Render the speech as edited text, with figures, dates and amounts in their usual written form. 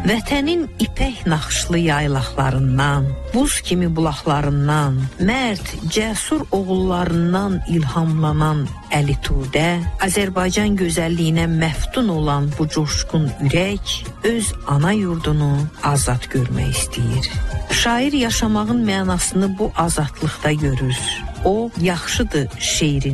Vətənin ipək naxışlı yaylaqlarından, buz kimi bulaqlarından, mərd, cəsur oğullarından ilhamlanan Əlitudə, Azərbaycan gözəlliyinə məftun olan bu coşqun ürək öz ana yurdunu azad görmək istəyir. Şair yaşamağın mənasını bu azadlıqda görür. O, yaxşıdır şeirin